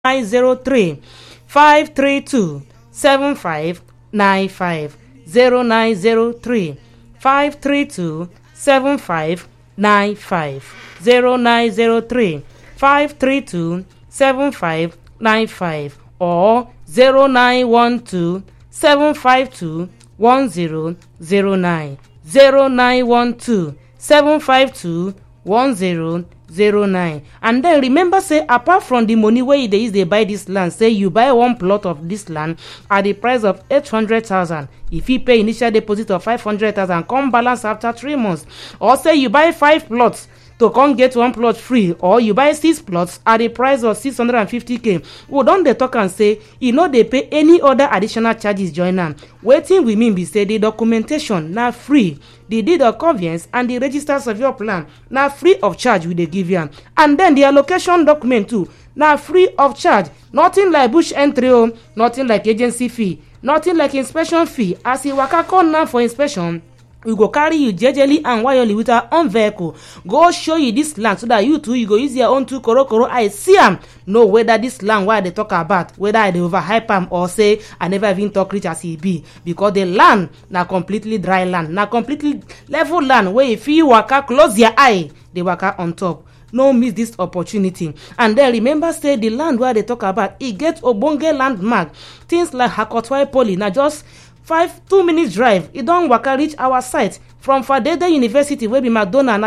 0903 532 7595 0903 532 7595 0903 532 7595 or 0912 752 1009 0912 752 1009. And then remember, say apart from the money where they use, they buy this land, say you buy one plot of this land at the price of 800,000. If you pay initial deposit of 500,000, come balance after 3 months. Or say you buy 5 plots to come get 1 plot free, or you buy 6 plots at the price of 650k. We don dey talk and say e no dey pay any other additional charges join am. Wetin we mean be say the documentation na free, the deed of conveyance and the registers of your plan na free of charge we dey give you am, and then the allocation document too na free of charge. Nothing like bush entry o, nothing like agency fee, nothing like inspection fee. As you waka come now for inspection, we go carry you jejely and wirely with our own vehicle go show you this land, so that you too you go use your own two korokoro eye see am, know whether this land wey I dey talk about, whether I dey overhype am or say I never even talk reach as e be. Because the land na completely dry land, na completely level land wey if you waka close your eye dey waka on top. No miss this opportunity. And then remember, say the land where they talk about, it get ogbonge landmark, things like Hakotwai Poly na just 2 minutes drive. It don waka reach our site from Fadede University wey be McDonald.